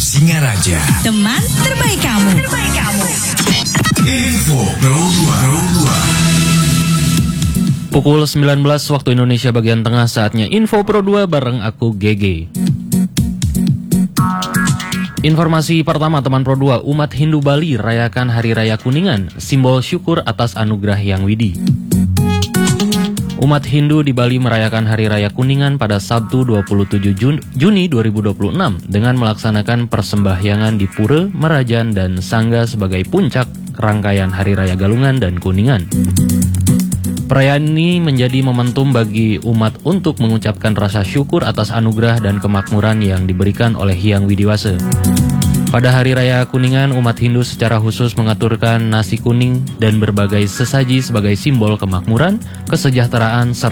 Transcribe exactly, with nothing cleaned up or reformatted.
Singaraja, teman terbaik kamu. Terbaik kamu. Info Pro dua. Pukul sembilan belas waktu Indonesia bagian tengah, saatnya Info Pro dua bareng aku G G. Informasi pertama teman Pro dua, umat Hindu Bali rayakan Hari Raya Kuningan, simbol syukur atas anugerah Yang Widi. Umat Hindu di Bali merayakan Hari Raya Kuningan pada Sabtu dua puluh tujuh Juni dua ribu dua puluh enam dengan melaksanakan persembahyangan di Pura, Merajan, dan Sangga sebagai puncak rangkaian Hari Raya Galungan dan Kuningan. Perayaan ini menjadi momentum bagi umat untuk mengucapkan rasa syukur atas anugerah dan kemakmuran yang diberikan oleh Hyang Widiwasa. Pada Hari Raya Kuningan, umat Hindu secara khusus mengaturkan nasi kuning dan berbagai sesaji sebagai simbol kemakmuran, kesejahteraan, serta